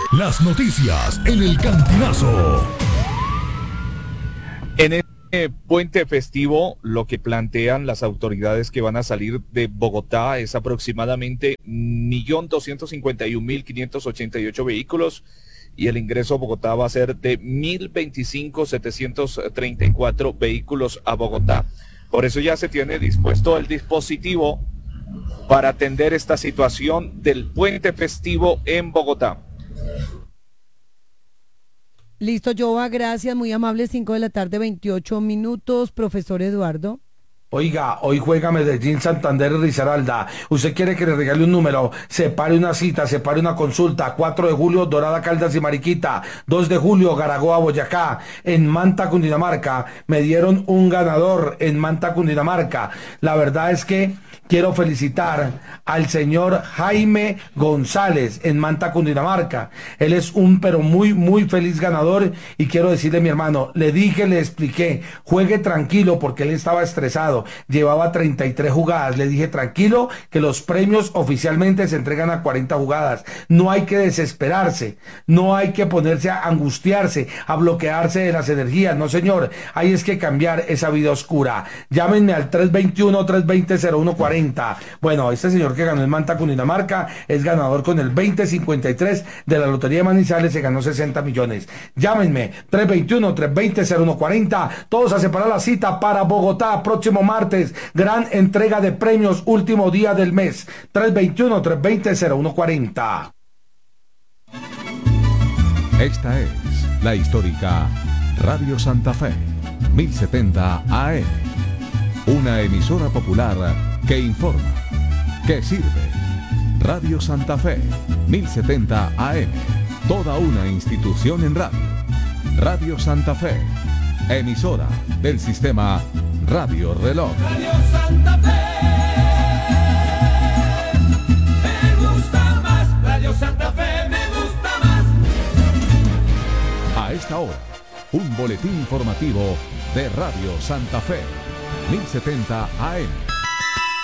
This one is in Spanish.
Las noticias en el Cantinazo. En este puente festivo, lo que plantean las autoridades que van a salir de Bogotá es aproximadamente 1.251.588 vehículos y el ingreso a Bogotá va a ser de 1.025.734 vehículos a Bogotá. Por eso ya se tiene dispuesto el dispositivo para atender esta situación del puente festivo en Bogotá. Listo, Jova, gracias, muy amable, 5 de la tarde, 28 minutos, profesor Eduardo. Oiga, hoy juega Medellín, Santander y Risaralda. Usted quiere que le regale un número, separe una cita, separe una consulta. 4 de julio, Dorada, Caldas y Mariquita. 2 de julio, Garagoa, Boyacá. En Manta, Cundinamarca. Me dieron un ganador en Manta, Cundinamarca. La verdad es que quiero felicitar al señor Jaime González en Manta, Cundinamarca. Él es un pero muy feliz ganador y quiero decirle, mi hermano, le dije, le expliqué, juegue tranquilo porque él estaba estresado. Llevaba 33 jugadas. Le dije, tranquilo, que los premios oficialmente se entregan a 40 jugadas. No hay que desesperarse, no hay que ponerse a angustiarse, a bloquearse de las energías. No, señor, hay es que cambiar esa vida oscura. Llámenme al 321-320-0140. Bueno, este señor que ganó en Manta, Cundinamarca, es ganador con el 2053 de la Lotería de Manizales, se ganó 60 millones. Llámenme, 321-320-0140. Todos a separar la cita para Bogotá, próximo martes, gran entrega de premios, último día del mes, 321-320-0140. Esta es la histórica Radio Santa Fe, 1070 AM, una emisora popular que informa, que sirve. Radio Santa Fe, 1070 AM, toda una institución en radio. Radio Santa Fe, emisora del sistema Radio Reloj. Radio Santa Fe, me gusta más. Radio Santa Fe, me gusta más. A esta hora, un boletín informativo de Radio Santa Fe, 1070 AM.